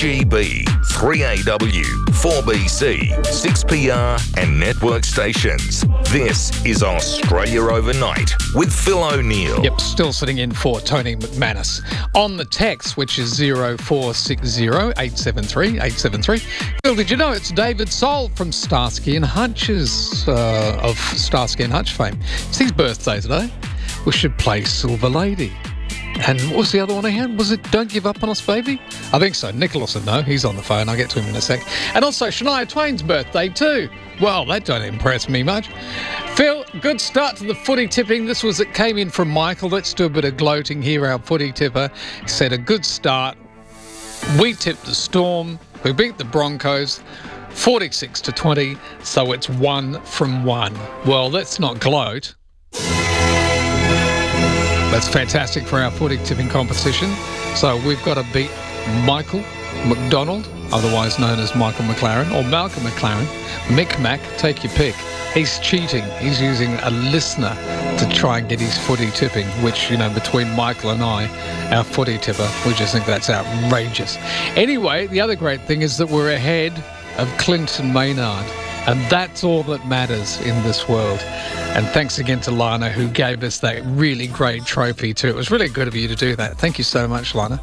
2GB, 3AW, 4BC, 6PR and network stations. This is Australia Overnight with Phil O'Neill. Yep, still sitting in for Tony McManus. On the text, which is 0460 873 873. Phil, did you know it's David Soul from Starsky and Hutch's, of Starsky and Hutch fame? It's his birthday today. We should play Silver Lady. And what was the other one he had? Was it Don't Give Up on Us, Baby? I think so. Nicholas would know. He's on the phone. I'll get to him in a sec. And also Shania Twain's birthday too. Well, that don't impress me much. Phil, good start to the footy tipping. It came in from Michael. Let's do a bit of gloating here. Our footy tipper said a good start. We tipped the Storm. We beat the Broncos 46-20. So it's 1 from 1. Well, let's not gloat. That's fantastic for our footy tipping competition. So we've got to beat Michael McDonald, otherwise known as Michael McLaren, or Malcolm McLaren. Mick Mac, take your pick. He's cheating. He's using a listener to try and get his footy tipping, which, between Michael and I, our footy tipper, we just think that's outrageous. Anyway, the other great thing is that we're ahead of Clinton Maynard. And that's all that matters in this world. And thanks again to Lana, who gave us that really great trophy too. It was really good of you to do that. Thank you so much, Lana.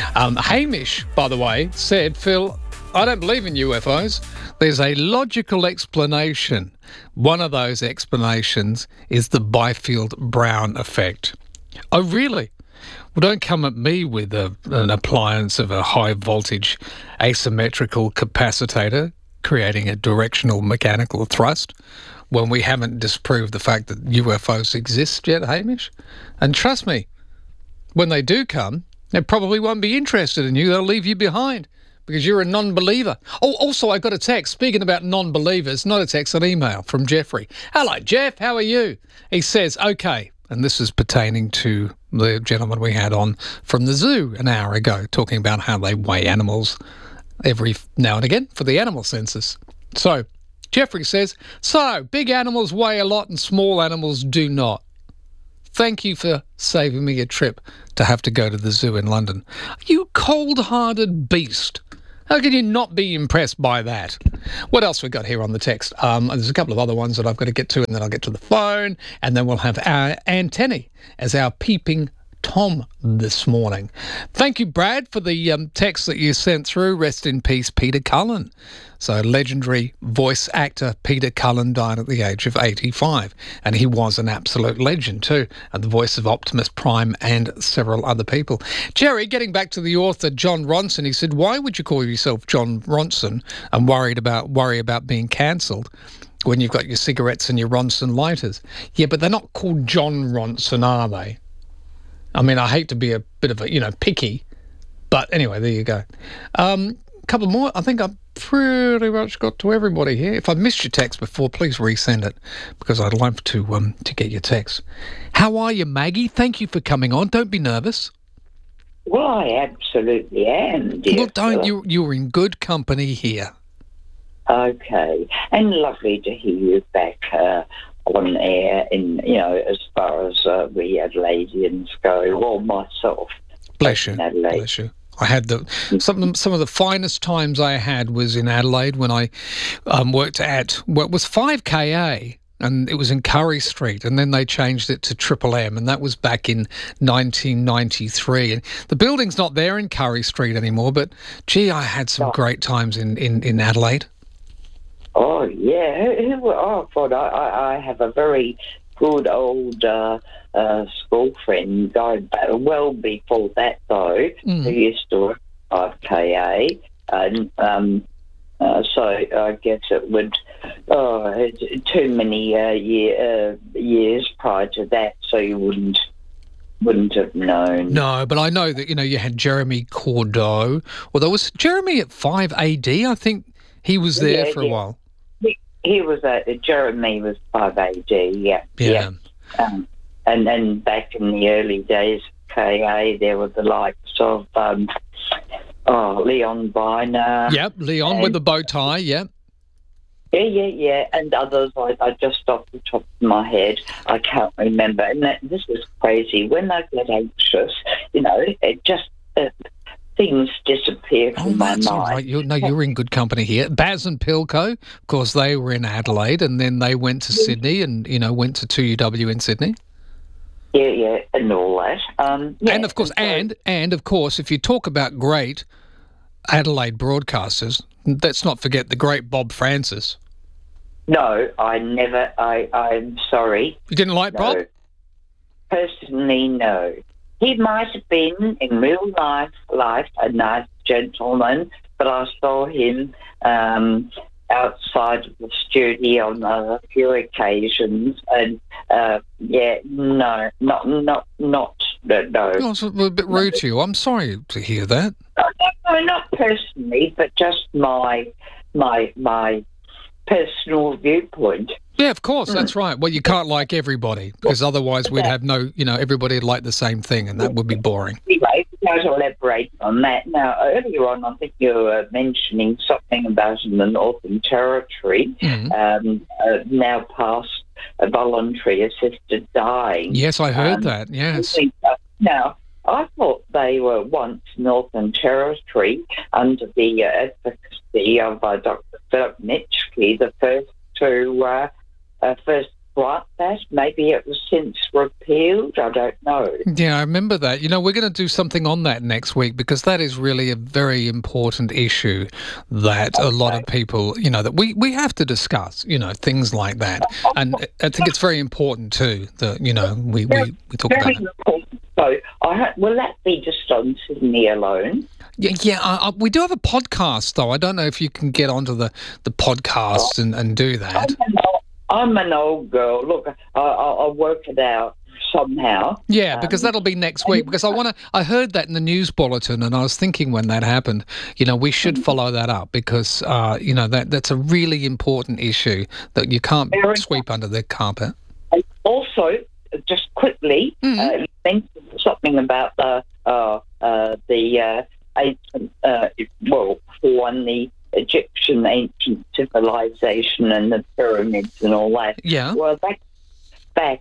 Hamish, by the way, said, Phil, I don't believe in UFOs. There's a logical explanation. One of those explanations is the Byfield-Brown effect. Oh, really? Well, don't come at me with an appliance of a high-voltage asymmetrical capacitor creating a directional mechanical thrust when we haven't disproved the fact that UFOs exist yet, Hamish. And trust me, when they do come, they probably won't be interested in you. They'll leave you behind because you're a non-believer. Oh, also, I got a text, speaking about non-believers, not a text, an email from Jeffrey. Hello, Jeff, how are you? He says, okay, and this is pertaining to the gentleman we had on from the zoo an hour ago, talking about how they weigh animals every now and again for the animal census. So, Jeffrey says, so, big animals weigh a lot and small animals do not. Thank you for saving me a trip to have to go to the zoo in London. You cold-hearted beast. How can you not be impressed by that? What else we got here on the text? There's a couple of other ones that I've got to get to, and then I'll get to the phone, and then we'll have our antennae as our peeping Tom this morning. Thank you, Brad, for the text that you sent through. Rest in peace, Peter Cullen. So legendary voice actor Peter Cullen died at the age of 85, and he was an absolute legend too, and the voice of Optimus Prime and several other people. Jerry, getting back to the author John Ronson, he said, why would you call yourself John Ronson and worry about being cancelled when you've got your cigarettes and your Ronson lighters? Yeah, but they're not called John Ronson, are they? I mean, I hate to be a bit of a, picky, but anyway, there you go. A couple more. I think I've pretty much got to everybody here. If I missed your text before, please resend it because I'd love to get your text. How are you, Maggie? Thank you for coming on. Don't be nervous. Well, I absolutely am, dear. Well, don't. You're in good company here. Okay, and lovely to hear you back on air, in as far as we Adelaideans go, or myself. Bless you. Bless you. I had some of the finest times I had was in Adelaide when I worked at what was 5KA, and it was in Curry Street, and then they changed it to Triple M, and that was back in 1993. And the building's not there in Curry Street anymore, but gee, I had some great times in Adelaide. Oh, yeah. Oh, God, I have a very good old school friend, died well before that, though, who used to work at 5KA. And so I guess it would, too many years prior to that, so you wouldn't have known. No, but I know that, you had Jeremy Cordeaux. Well, there was Jeremy at 5AD, I think he was there for a while. He was Jeremy was 5AD, yeah. And then back in the early days of KA, there were the likes of Leon Viner. Yep, Leon with the bow tie, yep. Yeah, and others, I just off the top of my head, I can't remember. And this is crazy. When I get anxious, it just things disappear Oh, from my that's all mind. right. You're in good company here. Baz and Pilco, of course, they were in Adelaide, and then they went to Sydney, and went to 2UW in Sydney. Yeah, and all that. And of course, and of course, if you talk about great Adelaide broadcasters, let's not forget the great Bob Francis. No, I never. I'm sorry. You didn't like Bob? No. Personally, no. He might have been in real life a nice gentleman, but I saw him outside of the studio on a few occasions, and no. Oh, it's a bit rude to you. I'm sorry to hear that. No, not personally, but just my personal viewpoint. Yeah, of course, that's right. Well, you can't like everybody, because otherwise we'd have everybody would like the same thing, and that would be boring. Anyway, to elaborate on that. Now, earlier on, I think you were mentioning something about in the Northern Territory, now past a voluntary assisted dying. Yes, I heard that, yes. Now, I thought they were once Northern Territory under the advocacy of Dr. Philip Mitchke, the first to grant that. Maybe it was since repealed. I don't know. Yeah, I remember that. We're going to do something on that next week, because that is really a very important issue that a lot of people, that we have to discuss, things like that. And I think it's very important too that, we talk about it. Important. So, will that be just on Sydney alone? Yeah. We do have a podcast, though. I don't know if you can get onto the podcast and do that. I'm an old girl. Look, I'll work it out somehow. Yeah, because that'll be next week. Because I heard that in the news bulletin, and I was thinking when that happened, we should follow that up, because that's a really important issue that you can't sweep under the carpet. Also, just quickly, you mentioned something about the Egyptian ancient civilization and the pyramids and all that. Yeah. Well, back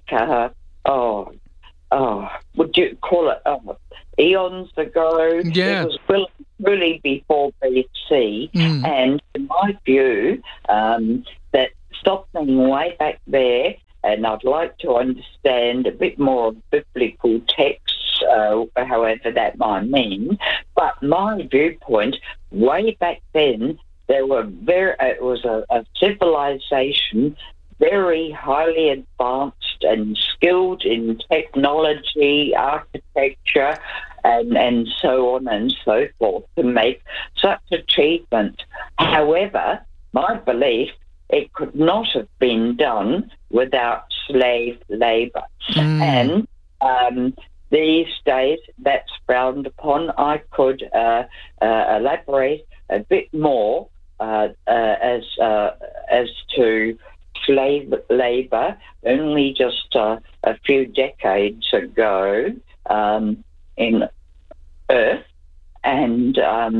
would you call it eons ago? Yeah. It was really before BC, and in my view, that something way back there, and I'd like to understand a bit more of biblical texts, however that might mean. But my viewpoint, way back then, it was a civilization very highly advanced and skilled in technology, architecture, and so on and so forth to make such achievement. However, my belief, it could not have been done without slave labour. And these days, that's frowned upon. I could elaborate a bit more as to slave labour. Only just a few decades ago in Earth, and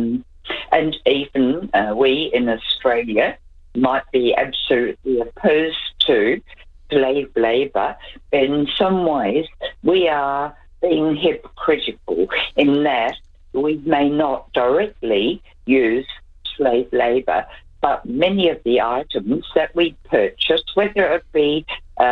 even we in Australia might be absolutely opposed to slave labour. In some ways, we are being hypocritical in that we may not directly use slave labour, but many of the items that we purchase, whether it be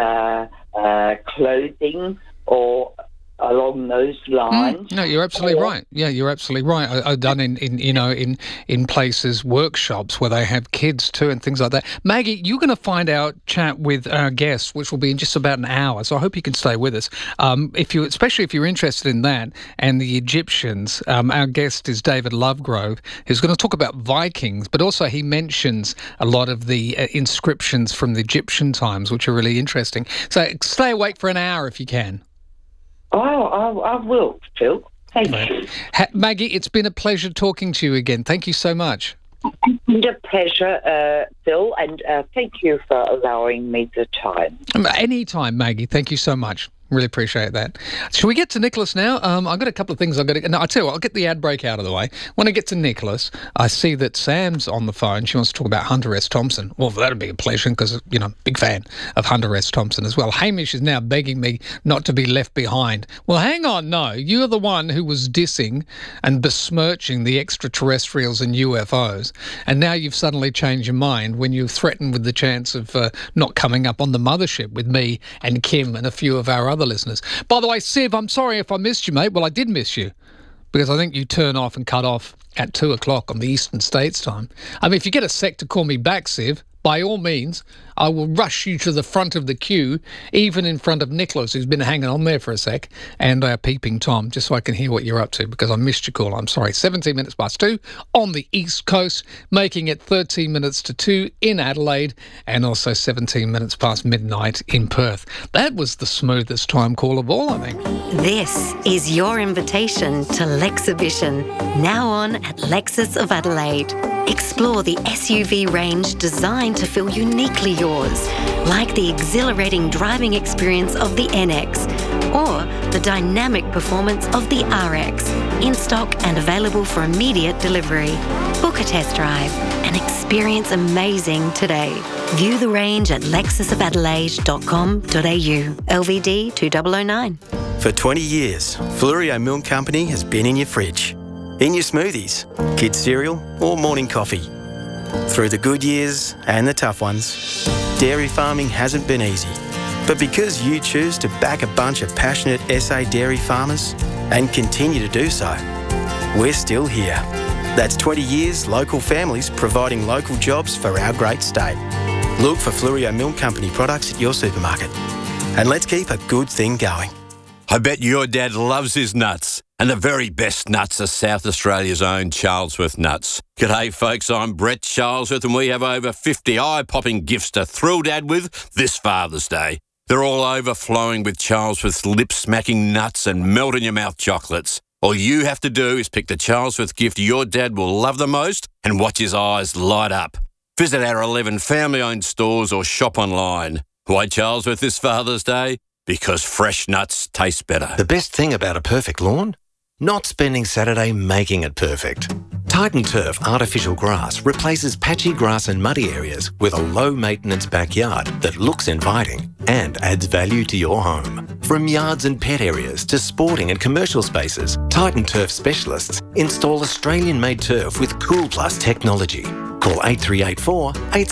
clothing or along those lines. No, you're absolutely right. Yeah, you're absolutely right. I've done in places, workshops where they have kids too and things like that. Maggie, you're going to find out, chat with our guests, which will be in just about an hour. So I hope you can stay with us. Especially if you're interested in that and the Egyptians, our guest is David Lovegrove, who's going to talk about Vikings, but also he mentions a lot of the inscriptions from the Egyptian times, which are really interesting. So stay awake for an hour if you can. Oh, I will, Phil. Thank you. Maggie, it's been a pleasure talking to you again. Thank you so much. It's a pleasure, Phil, and thank you for allowing me the time. Anytime, Maggie. Thank you so much. Really appreciate that. Shall we get to Nicholas now? I've got a couple of things I've got to... No, I tell you what, I'll get the ad break out of the way. When I get to Nicholas, I see that Sam's on the phone. She wants to talk about Hunter S. Thompson. Well, that'd be a pleasure because, big fan of Hunter S. Thompson as well. Hamish is now begging me not to be left behind. Well, hang on, no. You're the one who was dissing and besmirching the extraterrestrials and UFOs, and now you've suddenly changed your mind when you're threatened with the chance of not coming up on the mothership with me and Kim and a few of our other listeners. By the way, Siv, I'm sorry if I missed you, mate. Well, I did miss you because I think you turn off and cut off at 2 o'clock on the Eastern States time. I mean, if you get a sec to call me back, Siv, by all means, I will rush you to the front of the queue, even in front of Nicholas, who's been hanging on there for a sec, and Peeping Tom, just so I can hear what you're up to, because I missed your call. I'm sorry. 17 minutes past 2 on the East Coast, making it 13 minutes to 2 in Adelaide, and also 17 minutes past midnight in Perth. That was the smoothest time call of all, I think. This is your invitation to Lexhibition, now on at Lexus of Adelaide. Explore the SUV range designed to feel uniquely yours, like the exhilarating driving experience of the NX or the dynamic performance of the RX, in stock and available for immediate delivery. Book a test drive and experience amazing today. View the range at lexusofatelaide.com.au. LVD 2009. For 20 years, Flurio Milk Company has been in your fridge, in your smoothies, kids' cereal or morning coffee. Through the good years and the tough ones, dairy farming hasn't been easy. But because you choose to back a bunch of passionate SA dairy farmers and continue to do so, we're still here. That's 20 years local families providing local jobs for our great state. Look for Flurio Milk Company products at your supermarket. And let's keep a good thing going. I bet your dad loves his nuts. And the very best nuts are South Australia's own Charlesworth nuts. G'day folks, I'm Brett Charlesworth and we have over 50 eye-popping gifts to thrill Dad with this Father's Day. They're all overflowing with Charlesworth's lip-smacking nuts and melt-in-your-mouth chocolates. All you have to do is pick the Charlesworth gift your dad will love the most and watch his eyes light up. Visit our 11 family-owned stores or shop online. Why Charlesworth this Father's Day? Because fresh nuts taste better. The best thing about a perfect lawn? Not spending Saturday making it perfect. Titan Turf artificial grass replaces patchy grass and muddy areas with a low-maintenance backyard that looks inviting and adds value to your home. From yards and pet areas to sporting and commercial spaces, Titan Turf specialists install Australian-made turf with Cool Plus technology. Call 8384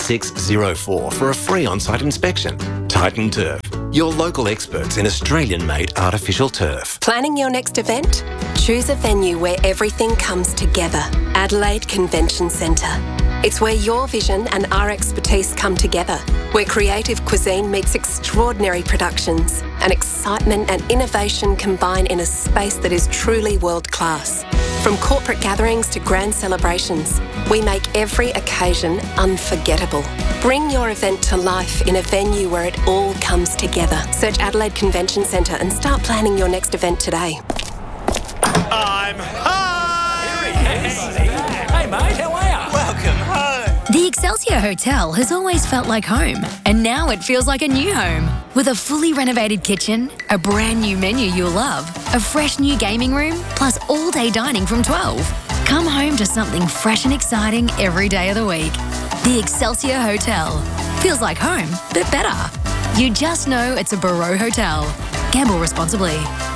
8604 for a free on-site inspection. Titan Turf, your local experts in Australian-made artificial turf. Planning your next event? Choose a venue where everything comes together. Adelaide Convention Centre. It's where your vision and our expertise come together, where creative cuisine meets extraordinary productions, and excitement and innovation combine in a space that is truly world-class. From corporate gatherings to grand celebrations, we make every occasion unforgettable. Bring your event to life in a venue where it all comes together. Search Adelaide Convention Centre and start planning your next event today. I'm home! Here he is. Hey mate, how are you? Welcome home! The Excelsior Hotel has always felt like home, and now it feels like a new home. With a fully renovated kitchen, a brand new menu you'll love, a fresh new gaming room, plus all-day dining from 12. Come home to something fresh and exciting every day of the week. The Excelsior Hotel. Feels like home, but better. You just know it's a Barreau Hotel. Gamble responsibly.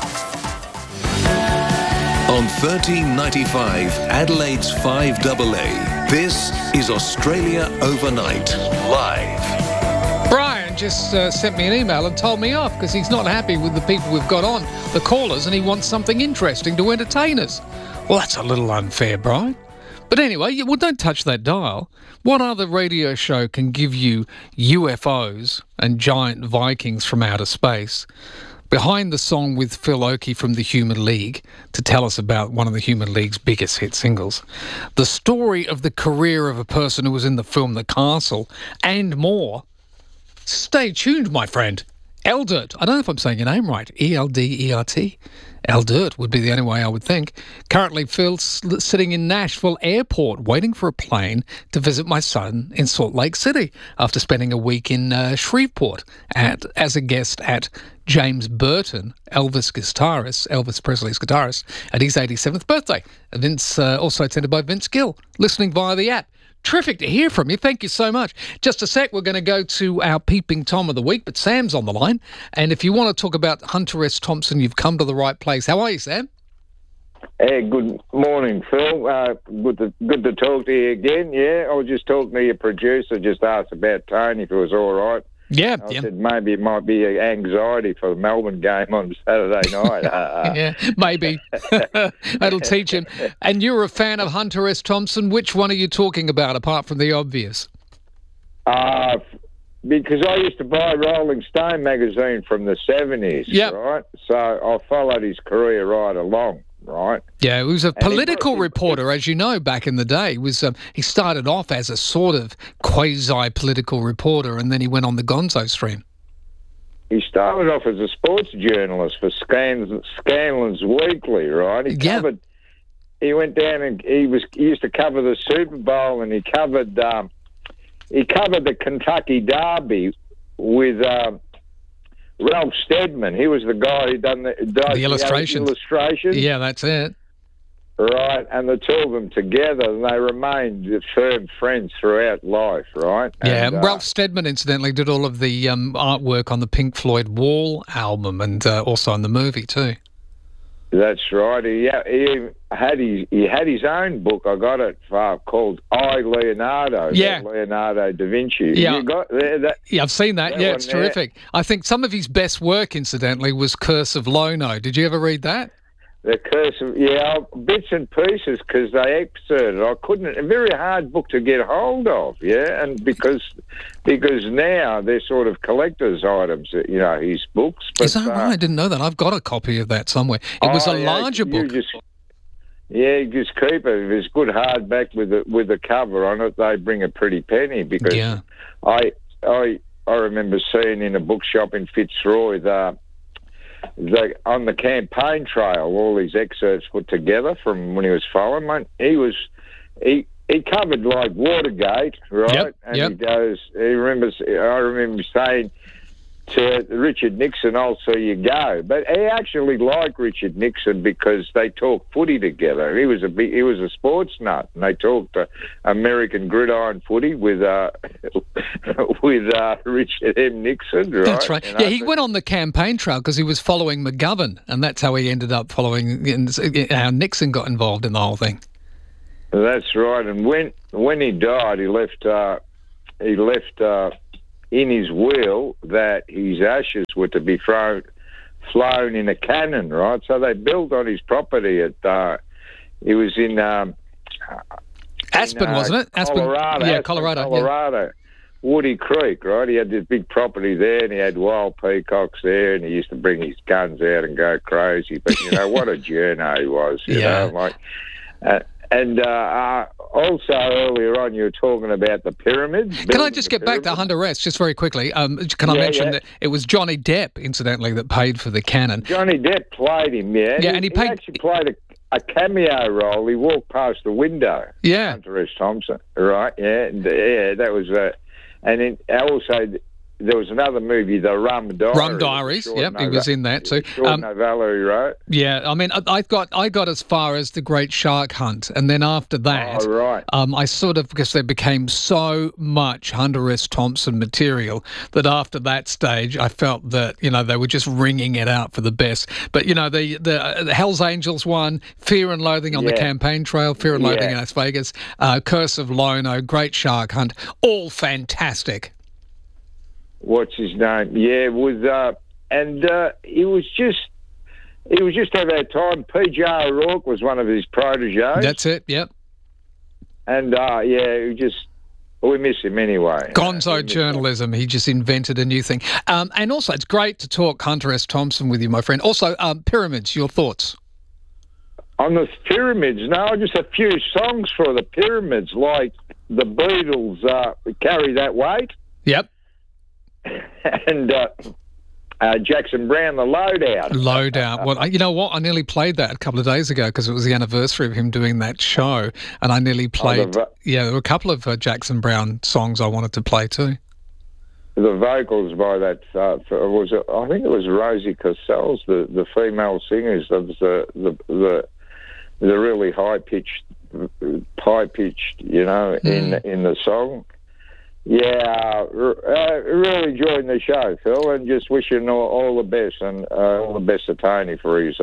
On 1395 Adelaide's 5AA, this is Australia Overnight, live. Brian just sent me an email and told me off because he's not happy with the people we've got on, the callers, and he wants something interesting to entertain us. Well, that's a little unfair, Brian. But anyway, well, don't touch that dial. What other radio show can give you UFOs and giant Vikings from outer space? Behind the song with Phil Oakey from the Human League to tell us about one of the Human League's biggest hit singles, the story of the career of a person who was in the film The Castle, and more. Stay tuned, my friend. Eldert. I don't know if I'm saying your name right. Eldert. Eldert would be the only way I would think. Currently, Phil's sitting in Nashville Airport waiting for a plane to visit my son in Salt Lake City after spending a week in Shreveport as a guest at James Burton, Elvis Presley's guitarist, at his 87th birthday. Vince, also attended by Vince Gill, listening via the app. Terrific to hear from you. Thank you so much. Just a sec, we're going to go to our Peeping Tom of the week, but Sam's on the line. And if you want to talk about Hunter S. Thompson, you've come to the right place. How are you, Sam? Hey, good morning, Phil. Good to talk to you again. Yeah, I was just talking to your producer, just asked about Tony, if it was all right. Yeah. I said maybe it might be anxiety for the Melbourne game on Saturday night. Yeah, maybe. That'll teach him. And you're a fan of Hunter S. Thompson. Which one are you talking about, apart from the obvious? Because I used to buy Rolling Stone magazine from the 70s, right? So I followed his career right along. Right. Yeah, he was a political reporter, as you know, back in the day. He started off as a sort of quasi-political reporter, and then he went on the Gonzo stream. He started off as a sports journalist for Scanlon's Weekly, right? He went down and he used to cover the Super Bowl, and he covered the Kentucky Derby with Ralph Steadman. He was the guy who done the illustrations. Yeah, that's it. Right, and the two of them together, and they remained firm friends throughout life, right? Yeah, and Ralph Steadman, incidentally, did all of the artwork on the Pink Floyd Wall album and also on the movie too. That's right. He had his own book. I got it called I, Leonardo. Yeah. Leonardo da Vinci. Yeah. You got that? Yeah, I've seen that. Yeah, it's terrific. I think some of his best work, incidentally, was Curse of Lono. Did you ever read that? The Curse of, bits and pieces, because they excerpted. A very hard book to get hold of, and because now they're sort of collector's items, his books. But, is that right? I didn't know that. I've got a copy of that somewhere. It was a larger book. You just keep it. If it's good hardback with the cover on it, they bring a pretty penny, because I remember seeing in a bookshop in Fitzroy on the campaign trail, all these excerpts put together from when he was following. He covered like Watergate, right? I remember saying to Richard Nixon, "I'll see you go." But he actually liked Richard Nixon because they talked footy together. He was a sports nut, and they talked American gridiron footy with Richard M. Nixon. Right? That's right. Yeah, he went on the campaign trail because he was following McGovern, and that's how he ended up following. How Nixon got involved in the whole thing. That's right. And when he died, he left in his will that his ashes were to be flown in a cannon, right? So they built on his property at, it was in... Aspen, wasn't it? Aspen, Colorado. Yeah, Colorado. Yeah. Woody Creek, right? He had this big property there, and he had wild peacocks there, and he used to bring his guns out and go crazy. But, what a journo he was, you know? Also, earlier on, you were talking about the pyramids. Can I just get back to Hunter S. just very quickly? Can I mention that it was Johnny Depp, incidentally, that paid for the cannon? Johnny Depp played him, yeah. Yeah, and he actually played a cameo role. He walked past the window. Yeah. Hunter S. Thompson, right? Yeah, that was... and then also... There was another movie, The Rum Diaries. Rum Diaries, he was in that too. Sean O'Valery wrote. Yeah, I mean, I got as far as The Great Shark Hunt, and then after that, I sort of, because there became so much Hunter S. Thompson material that after that stage, I felt that they were just wringing it out for the best. But the Hell's Angels one, Fear and Loathing on the campaign trail, Fear and Loathing in Las Vegas, Curse of Lono, Great Shark Hunt, all fantastic. What's his name? Yeah, it was just of our time. P.J. O'Rourke was one of his proteges. That's it. Yep. And we miss him anyway. Gonzo journalism. He just invented a new thing. And also, it's great to talk Hunter S. Thompson with you, my friend. Also, pyramids. Your thoughts? On the pyramids, no, just a few songs for the pyramids, like the Beatles, Carry That Weight. Yep. And Jackson Brown, the Lowdown. Lowdown. Well, you know what? I nearly played that a couple of days ago because it was the anniversary of him doing that show, and I nearly played. There were a couple of Jackson Brown songs I wanted to play too. The vocals by that I think it was Rosie Cassells, the female singers of the really high pitched, in the song. Yeah, really enjoying the show, Phil, and just wishing all the best and all the best to Tony for his,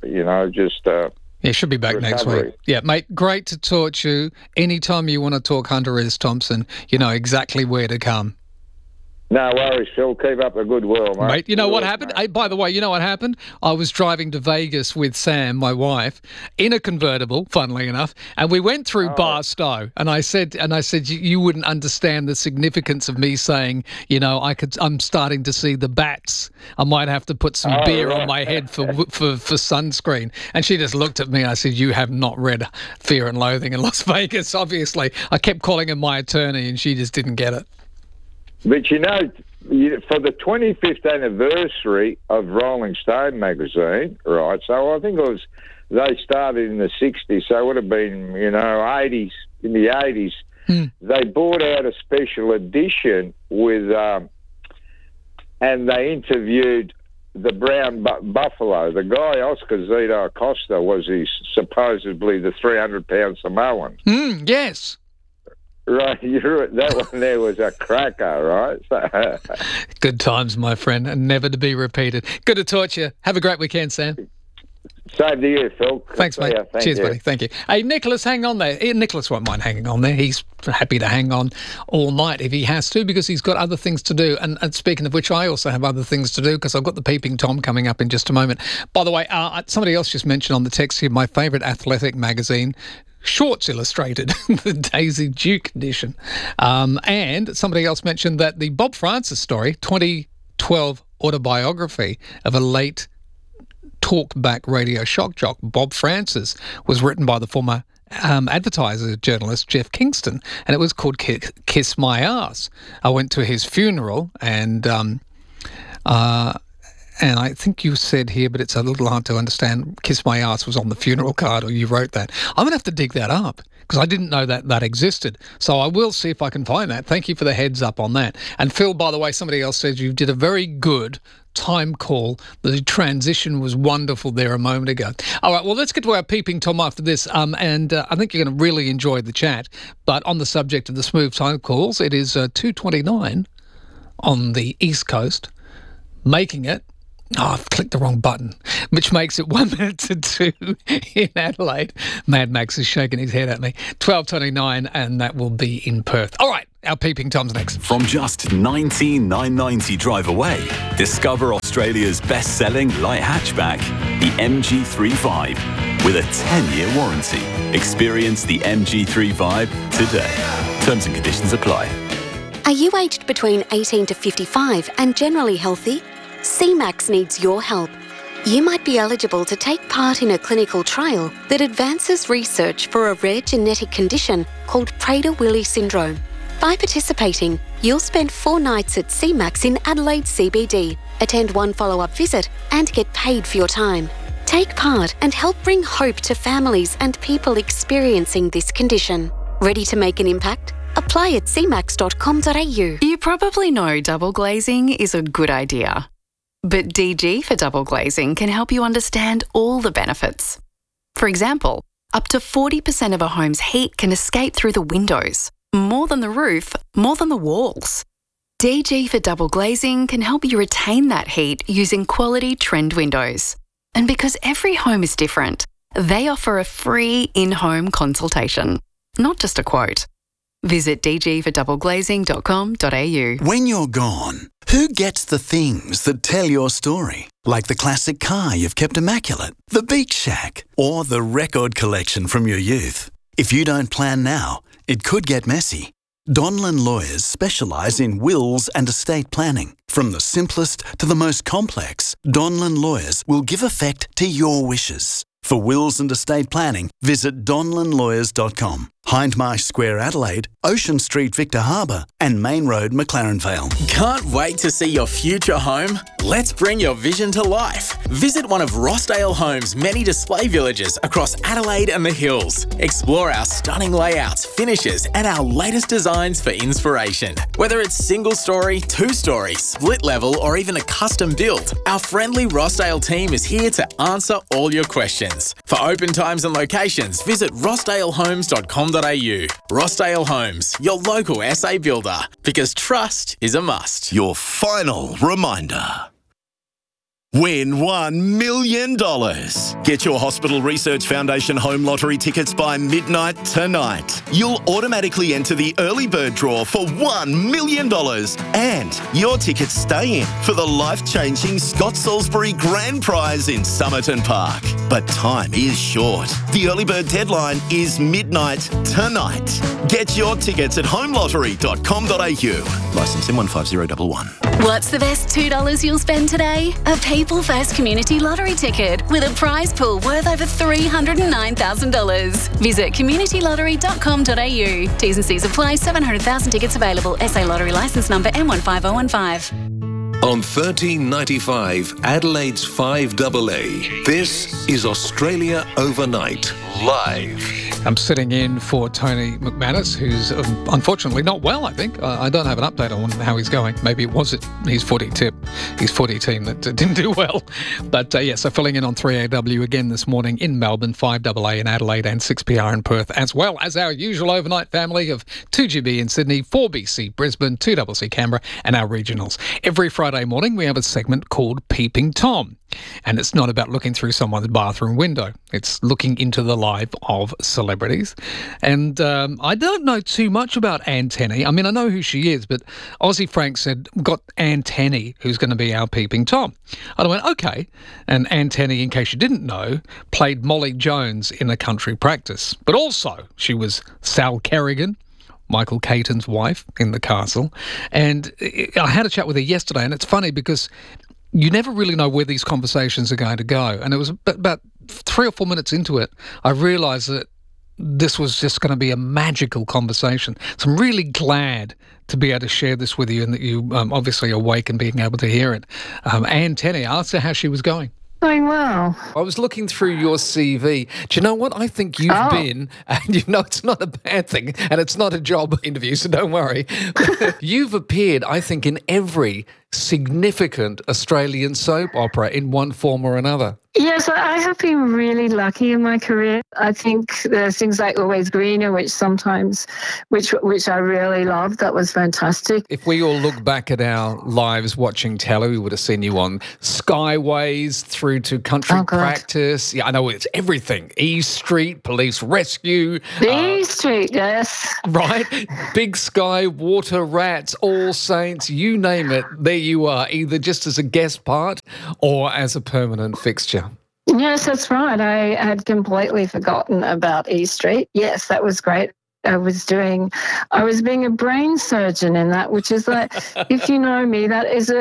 He should be back recovery. next week. Yeah, mate, great to talk to you. Anytime you want to talk Hunter S. Thompson, you know exactly where to come. No worries, Phil. Keep up the good work, mate. Mate, you know what happened? Hey, by the way, you know what happened? I was driving to Vegas with Sam, my wife, in a convertible, funnily enough, and we went through Barstow, and I said, you wouldn't understand the significance of me saying, I'm starting to see the bats. I might have to put some beer on my head for sunscreen. And she just looked at me. I said, you have not read Fear and Loathing in Las Vegas, obviously. I kept calling her my attorney, and she just didn't get it. But for the 25th anniversary of Rolling Stone magazine, right? So I think they started in the 60s, so it would have been, 80s, in the 80s. They brought out a special edition with, and they interviewed the Brown Buffalo. The guy, Oscar Zito Acosta, was supposedly the 300-pound Samoan. Yes. Right, that one there was a cracker, right? Good times, my friend, and never to be repeated. Good to talk to you. Have a great weekend, Sam. Same to you, Phil. Thanks, mate. Cheers, buddy. Thank you. Hey, Nicholas, hang on there. Nicholas won't mind hanging on there. He's happy to hang on all night if he has to because he's got other things to do. And speaking of which, I also have other things to do because I've got the Peeping Tom coming up in just a moment. By the way, somebody else just mentioned on the text here, my favourite athletic magazine, Shorts Illustrated, the Daisy Duke edition. And somebody else mentioned that the Bob Francis story, 2012 autobiography of a late talkback radio shock jock, Bob Francis, was written by the former advertiser journalist Jeff Kingston, and it was called Kiss My Ass. I went to his funeral and I think you said here, but it's a little hard to understand, Kiss My Ass was on the funeral card, or you wrote that. I'm going to have to dig that up because I didn't know that existed. So I will see if I can find that. Thank you for the heads up on that. And Phil, by the way, somebody else says you did a very good time call. The transition was wonderful there a moment ago. All right, well, let's get to our Peeping Tom after this. And I think you're going to really enjoy the chat. But on the subject of the smooth time calls, it is 2:29 on the East Coast, making it... Oh, I've clicked the wrong button, which makes it 1 minute to 2 in Adelaide. Mad Max is shaking his head at me. 12:29, and that will be in Perth. All right, our Peeping Tom's next. From just $19,990 drive away, discover Australia's best-selling light hatchback, the MG3 Vibe, with a 10-year warranty. Experience the MG3 Vibe today. Terms and conditions apply. Are you aged between 18 to 55 and generally healthy? CMAX needs your help. You might be eligible to take part in a clinical trial that advances research for a rare genetic condition called Prader-Willi syndrome. By participating, you'll spend 4 nights at CMAX in Adelaide CBD, attend 1 follow-up visit, and get paid for your time. Take part and help bring hope to families and people experiencing this condition. Ready to make an impact? Apply at cmax.com.au. You probably know double glazing is a good idea. But DG for double glazing can help you understand all the benefits. For example, up to 40% of a home's heat can escape through the windows. More than the roof, more than the walls. DG for double glazing can help you retain that heat using quality trend windows. And because every home is different, they offer a free in-home consultation, not just a quote. Visit dgfordoubleglazing.com.au. When you're gone, who gets the things that tell your story? Like the classic car you've kept immaculate, the beach shack, or the record collection from your youth. If you don't plan now, it could get messy. Donlan Lawyers specialise in wills and estate planning. From the simplest to the most complex, Donlan Lawyers will give effect to your wishes. For wills and estate planning, visit donlanlawyers.com. Hindmarsh Square Adelaide, Ocean Street Victor Harbour and Main Road McLaren Vale. Can't wait to see your future home? Let's bring your vision to life. Visit one of Rossdale Homes' many display villages across Adelaide and the Hills. Explore our stunning layouts, finishes and our latest designs for inspiration. Whether it's single story, two-story, split level or even a custom build, our friendly Rossdale team is here to answer all your questions. For open times and locations, visit rossdalehomes.com.au. Rossdale Homes, your local SA builder, because trust is a must. Your final reminder. Win $1 million. Get your Hospital Research Foundation home lottery tickets by midnight tonight. You'll automatically enter the early bird draw for $1 million. And your tickets stay in for the life-changing Scott Salisbury Grand Prize in Somerton Park. But time is short. The early bird deadline is midnight tonight. Get your tickets at homelottery.com.au. Licence M15011. What's the best $2 you'll spend today? A People First Community Lottery ticket with a prize pool worth over $309,000. Visit communitylottery.com.au. T's and C's apply. 700,000 tickets available. SA Lottery licence number M15015. On 1395 Adelaide's 5AA, this is Australia Overnight, live. I'm sitting in for Tony McManus, who's unfortunately not well, I think. I don't have an update on how he's going. Maybe it was his footy team that didn't do well. But so filling in on 3AW again this morning in Melbourne, 5AA in Adelaide and 6PR in Perth, as well as our usual overnight family of 2GB in Sydney, 4BC Brisbane, 2CC Canberra and our regionals. Every Friday morning we have a segment called Peeping Tom. And it's not about looking through someone's bathroom window. It's looking into the life of celebrities. And I don't know too much about Anne Tenney. I mean, I know who she is, but Aussie Frank said, we've got Anne Tenney, who's going to be our Peeping Tom. And I went, okay. And Anne Tenney, in case you didn't know, played Molly Jones in A Country Practice. But also, she was Sal Kerrigan, Michael Caton's wife in The Castle. And I had a chat with her yesterday, and it's funny because you never really know where these conversations are going to go. And it was about 3 or 4 minutes into it, I realised that this was just going to be a magical conversation. So I'm really glad to be able to share this with you and that you obviously are awake and being able to hear it. Anne Tenney, I asked her how she was going. Going well. I was looking through your CV. Do you know what? I think you've been, and you know it's not a bad thing, and it's not a job interview, so don't worry. You've appeared, I think, in every significant Australian soap opera in one form or another. Yes, I have been really lucky in my career. I think there's things like Always Greener, which I really loved. That was fantastic. If we all look back at our lives watching telly, we would have seen you on Skyways through to Country Practice. Yeah, I know it's everything. E Street, Police Rescue. E Street, yes. Right? Big Sky, Water Rats, All Saints, you name it. There you are, either just as a guest part or as a permanent fixture. Yes, that's right. I had completely forgotten about E Street. Yes, that was great. I was being a brain surgeon in that, which is like, if you know me, that is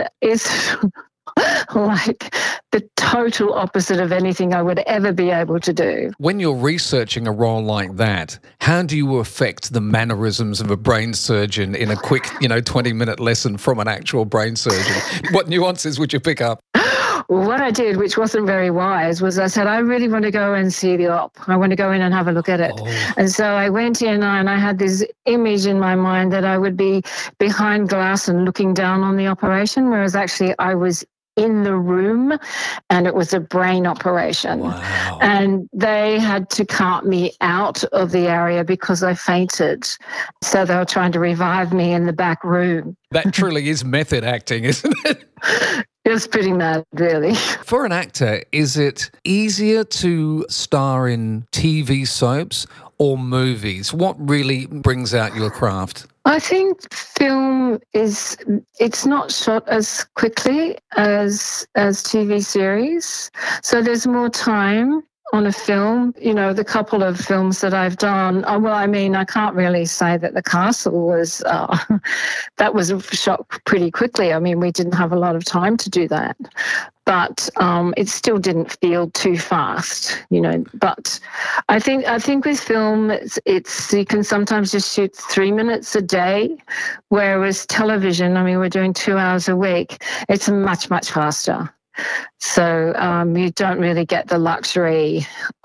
like the total opposite of anything I would ever be able to do. When you're researching a role like that, how do you affect the mannerisms of a brain surgeon in a quick, 20-minute lesson from an actual brain surgeon? What nuances would you pick up? What I did, which wasn't very wise, was I said, I really want to go and see the op. I want to go in and have a look at it. And so I went in and I had this image in my mind that I would be behind glass and looking down on the operation, whereas actually I was in the room and it was a brain operation. Wow. And they had to cart me out of the area because I fainted. So they were trying to revive me in the back room. That truly is method acting, isn't it? It's pretty mad, really. For an actor, is it easier to star in TV soaps or movies? What really brings out your craft? I think film it's not shot as quickly as TV series. So there's more time on a film. You know, the couple of films that I've done, well, I mean, I can't really say that The Castle was, that was shot pretty quickly. I mean, we didn't have a lot of time to do that. But it still didn't feel too fast, you know. But I think with film, it's you can sometimes just shoot 3 minutes a day, whereas television, I mean, we're doing 2 hours a week. It's much, much faster. So you don't really get the luxury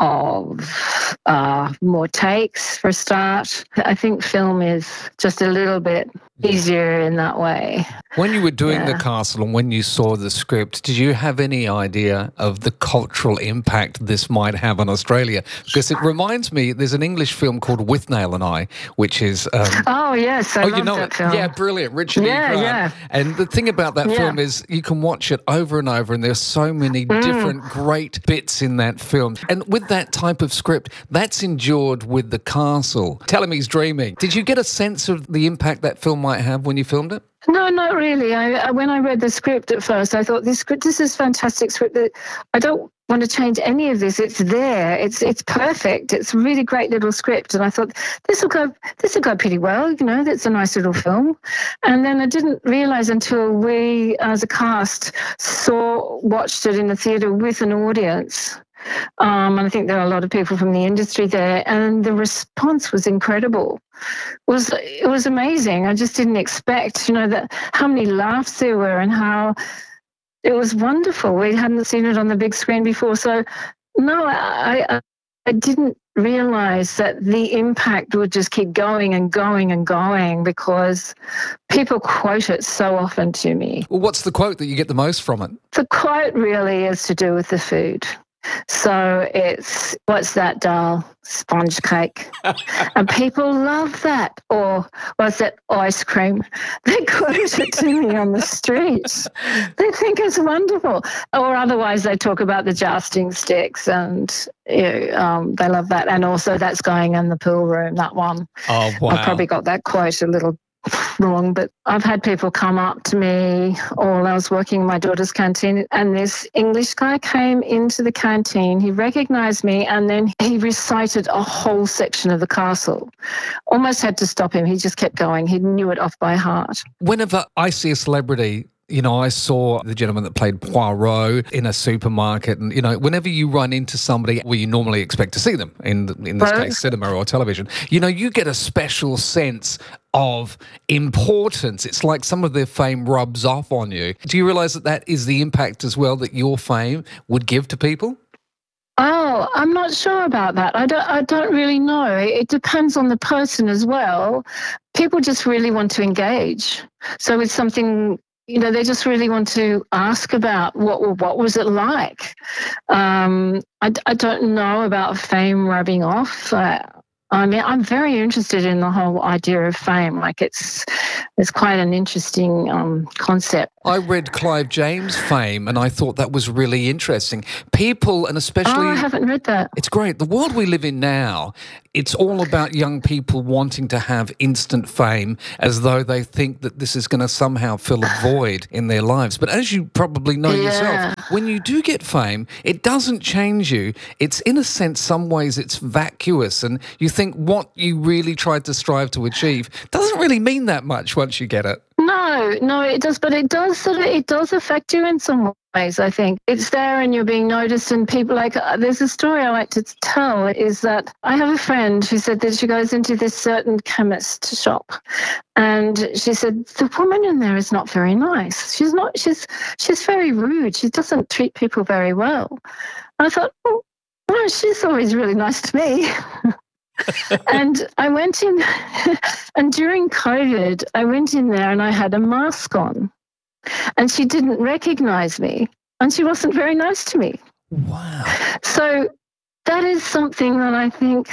of more takes for a start. I think film is just a little bit easier in that way. When you were doing The Castle and when you saw the script, did you have any idea of the cultural impact this might have on Australia? Because it reminds me, there's an English film called Withnail and I, which is... oh, yes, I love you know that it. film. Yeah, brilliant. Richard E. Grant. Yeah. And the thing about that film is you can watch it over and over, and there's so many different great bits in that film. And with that type of script, that's endured with The Castle. Tell him he's dreaming. Did you get a sense of the impact that film might have when you filmed it? No, not really. When I read the script at first, I thought this is fantastic script. I don't want to change any of this. It's there. It's perfect. It's a really great little script. And I thought this will go pretty well. You know, that's a nice little film. And then I didn't realise until we, as a cast, watched it in the theatre with an audience. And I think there are a lot of people from the industry there, and the response was incredible. It was amazing. I just didn't expect, you know, that how many laughs there were and how it was wonderful. We hadn't seen it on the big screen before, so no, I didn't realise that the impact would just keep going and going and going because people quote it so often to me. Well, what's the quote that you get the most from it? The quote really is to do with the food. So it's, what's that, Dal? Sponge cake. And people love that. Or what's that, ice cream? They quote it to me on the streets. They think it's wonderful. Or otherwise they talk about the jousting sticks and they love that. And also that's going in the pool room, that one. Oh, wow. I probably got that quote a little wrong, but I've had people come up to me while I was working in my daughter's canteen, and this English guy came into the canteen. He recognised me, and then he recited a whole section of The Castle. Almost had to stop him. He just kept going. He knew it off by heart. Whenever I see a celebrity, you know, I saw the gentleman that played Poirot in a supermarket, and, you know, whenever you run into somebody where you normally expect to see them, in this case, cinema or television, you know, you get a special sense of importance. It's like some of their fame rubs off on you. Do you realise that is the impact as well that your fame would give to people? Oh, I'm not sure about that. I don't really know. It depends on the person as well. People just really want to engage. So it's something, you know, they just really want to ask about what was it like. I don't know about fame rubbing off. I mean, I'm very interested in the whole idea of fame. Like it's quite an interesting concept. I read Clive James' Fame, and I thought that was really interesting. People, and especially... Oh, I haven't read that. It's great. The world we live in now, it's all about young people wanting to have instant fame as though they think that this is going to somehow fill a void in their lives. But as you probably know yourself, when you do get fame, it doesn't change you. It's, in a sense, some ways it's vacuous, and you think what you really tried to strive to achieve doesn't really mean that much once you get it. No, it does, but it does affect you in some ways, I think. It's there and you're being noticed, and people there's a story I like to tell, is that I have a friend who said that she goes into this certain chemist shop, and she said, the woman in there is not very nice. She's very rude. She doesn't treat people very well. I thought, oh, no, she's always really nice to me. And I went in, and during COVID, I went in there and I had a mask on, and she didn't recognise me, and she wasn't very nice to me. Wow. So that is something that I think,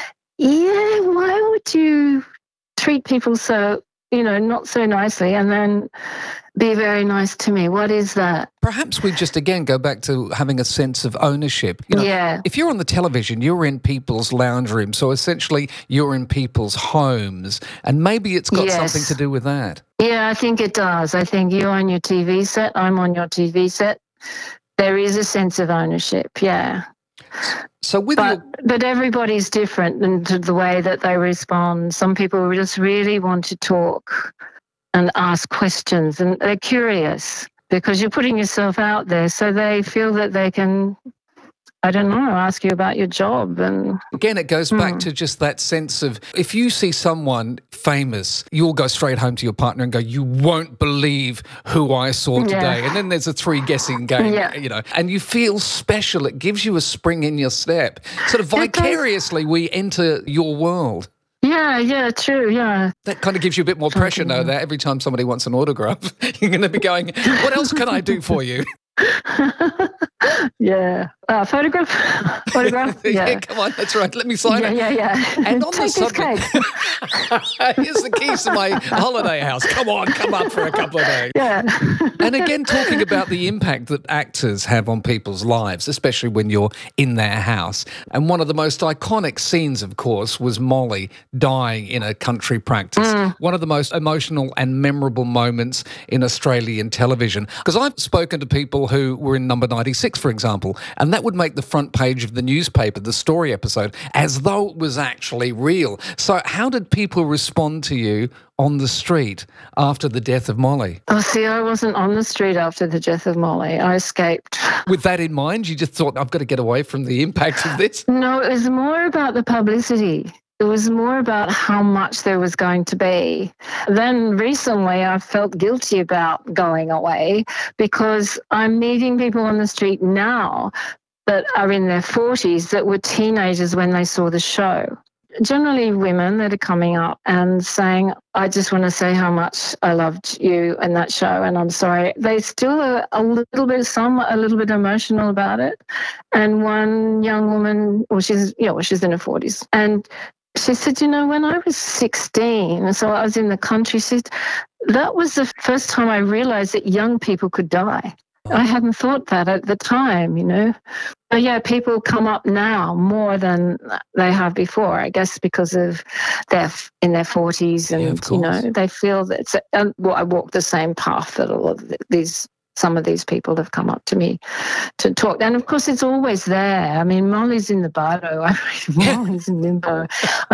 why would you treat people so, you know, not so nicely and then be very nice to me? What is that? Perhaps we just, again, go back to having a sense of ownership. You know, if you're on the television, you're in people's lounge rooms, so essentially you're in people's homes, and maybe it's got something to do with that. Yeah, I think it does. I think you're on your TV set, I'm on your TV set. There is a sense of ownership, yeah. So but everybody's different in the way that they respond. Some people just really want to talk and ask questions, and they're curious because you're putting yourself out there, so they feel that they can, I don't know, ask you about your job. And again, it goes back to just that sense of, if you see someone famous, you'll go straight home to your partner and go, you won't believe who I saw today. And then there's a 3 guessing game, you know, and you feel special. It gives you a spring in your step. Sort of vicariously, we enter your world. Yeah, true, yeah. That kind of gives you a bit more pressure, though, that every time somebody wants an autograph, you're going to be going, what else can I do for you? Yeah. Photograph? Yeah, come on, that's right. Let me sign it. Yeah. And on Take the subject, here's the keys to my holiday house. Come on, come up for a couple of days. Yeah. And again, talking about the impact that actors have on people's lives, especially when you're in their house. And one of the most iconic scenes, of course, was Molly dying in a country practice. One of the most emotional and memorable moments in Australian television. Because I've spoken to people who were in Number 96, for example, and that would make the front page of the newspaper, the story episode, as though it was actually real. So how did people respond to you on the street after the death of Molly? Oh, see, I wasn't on the street after the death of Molly. I escaped. With that in mind, you just thought, I've got to get away from the impact of this? No, it was more about the publicity. It was more about how much there was going to be. Then recently I felt guilty about going away because I'm meeting people on the street now that are in their 40s that were teenagers when they saw the show. Generally women that are coming up and saying, I just want to say how much I loved you in that show and I'm sorry. They still are a little bit emotional about it. And one young woman, she's in her 40s, and she said, you know, when I was 16, so I was in the country, she said, that was the first time I realised that young people could die. I hadn't thought that at the time, you know. But yeah, people come up now more than they have before, I guess, because of they're in their 40s and, you know, they feel that I walk the same path that some of these people have come up to me to talk. And, of course, it's always there. I mean, Molly's in the bardo. Molly's in limbo.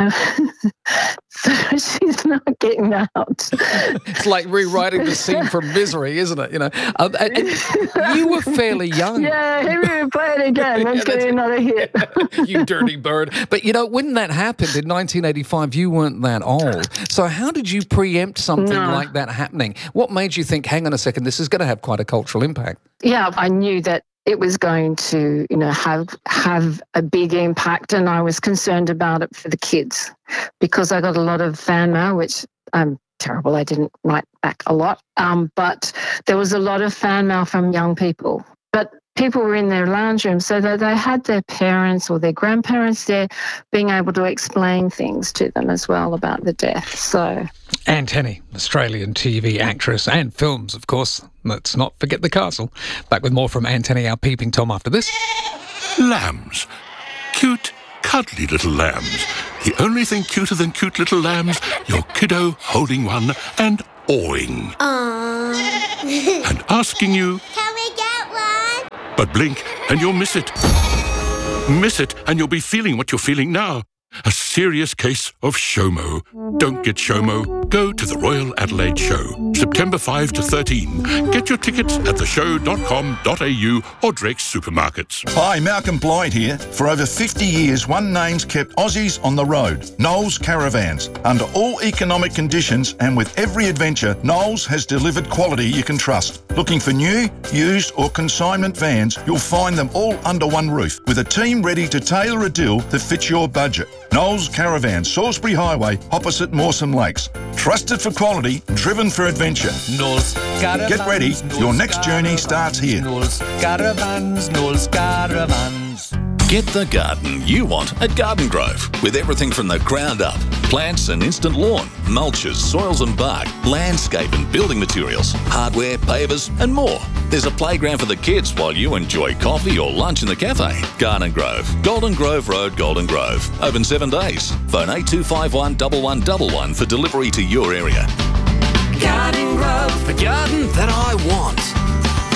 So she's not getting out. It's like rewriting the scene from Misery, isn't it? You know, and you were fairly young. Yeah, here we play it again. Let's get another hit. You dirty bird. But, you know, when that happened in 1985, you weren't that old. So how did you preempt something like that happening? What made you think, hang on a second, this is going to have quite a cultural impact? Yeah, I knew that it was going to, you know, have a big impact, and I was concerned about it for the kids because I got a lot of fan mail, which I'm terrible. I didn't write back a lot, but there was a lot of fan mail from young people. But people were in their lounge room, so that they had their parents or their grandparents there being able to explain things to them as well about the death. So Anne Tenney, Australian TV actress and films, of course. Let's not forget The Castle. Back with more from Anne Tenney, our peeping Tom, after this. Lambs. Cute, cuddly little lambs. The only thing cuter than cute little lambs, your kiddo holding one and awing. And asking you, can we get one? But blink and you'll miss it. Miss it and you'll be feeling what you're feeling now. A serious case of SHOMO. Don't get SHOMO. Go to the Royal Adelaide Show, September 5 to 13. Get your tickets at theshow.com.au or Drake's Supermarkets. Hi, Malcolm Blyde here. For over 50 years, one name's kept Aussies on the road. Knowles Caravans. Under all economic conditions and with every adventure, Knowles has delivered quality you can trust. Looking for new, used or consignment vans, you'll find them all under one roof with a team ready to tailor a deal that fits your budget. Knowles Caravan, Salisbury Highway, opposite Mawson Lakes. Trusted for quality, driven for adventure. Knowles Caravans. Get ready, your next journey starts here. Knowles Caravans, Knowles Caravans. Get the garden you want at Garden Grove, with everything from the ground up. Plants and instant lawn, mulches, soils and bark, landscape and building materials, hardware, pavers and more. There's a playground for the kids while you enjoy coffee or lunch in the cafe. Garden Grove, Golden Grove Road, Golden Grove. Open 7 days. Phone 8251 1111 for delivery to your area. Garden Grove, the garden that I want.